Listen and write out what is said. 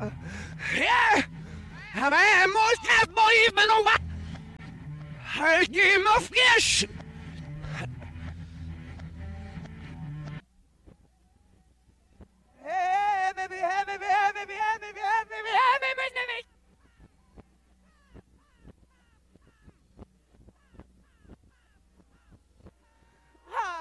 Ja, aber er muss erst mal even noch was. Halt ihm auf Gisch.